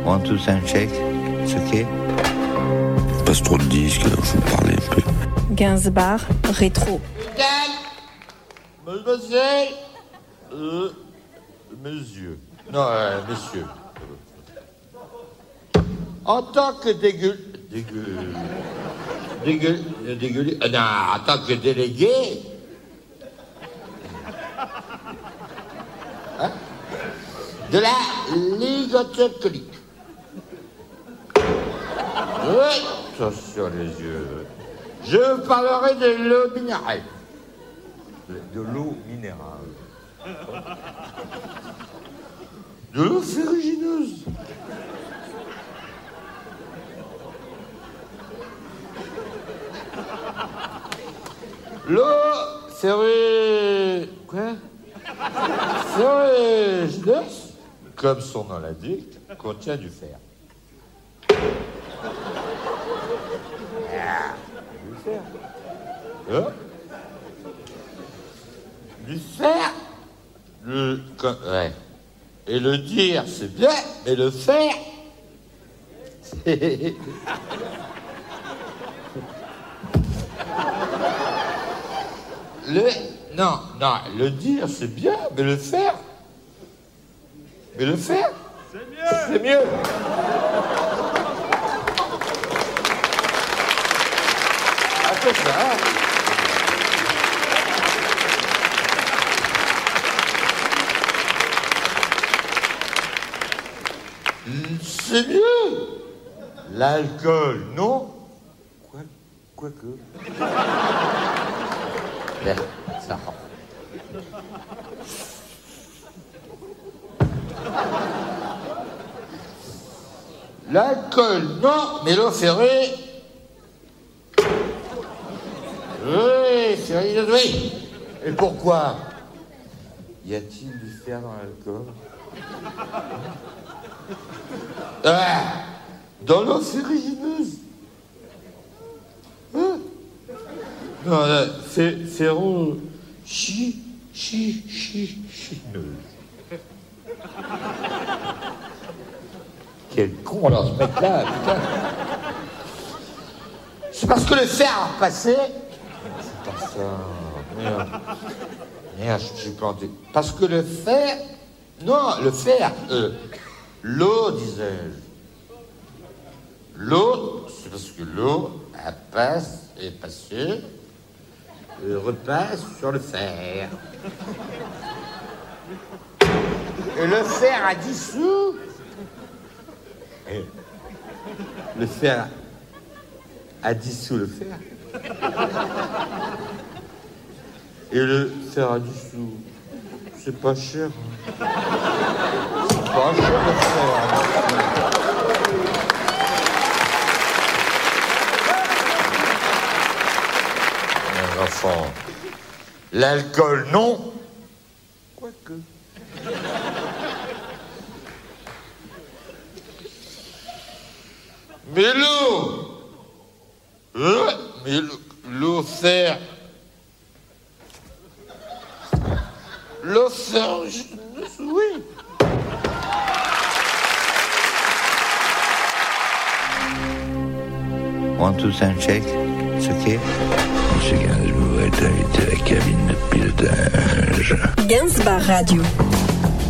One, two, sound check. C'est ok. Passe trop de disques, alors je vous parlais un peu. Gainsbourg, rétro. Mademoiselle, monsieur. Non, messieurs. En tant que en tant que délégué, hein, de la Ligue alcoolique. Oui, ça sur les yeux. Je parlerai de l'eau minérale. De l'eau minérale. De l'eau ferrugineuse. L'eau ferrugineuse. Quoi? Ferrugineuse, comme son nom l'indique, contient du fer. Du fer. Hein? Du fer. Ouais. Et le dire, c'est bien, mais le faire, c'est... Non, le dire, c'est bien, mais le faire... Mais le faire... C'est mieux. C'est mieux. Ah, c'est ça. C'est mieux. L'alcool, non? Quoique. Ben, ça rend. L'alcool, non, mais l'eau ferrée... Oui, ferrée, oui. Et pourquoi? Y a-t-il du fer dans l'alcool? Dans l'eau ferrugineuse. Hein? Non, ferro... chineuse. Quel con, alors, ce mec-là, putain. C'est parce que le fer a repassé. C'est pas ça. Merde, je suis planté. Parce que le fer... Non, le fer... l'eau, disais-je. L'eau, c'est parce que l'eau, elle passe et passée, et repasse sur le fer. Et le fer a dissous. Et le fer a dissous le fer. Et le fer a dissous. C'est pas cher. Hein. C'est pas cher le fer. Enfant, l'alcool, non. Quoique. Mais l'eau, l'eau fer, oui. One, two, sound check. C'est ok. Monsieur Gainsbourg est invité à la cabine de pilotage. Gainsbourg Radio.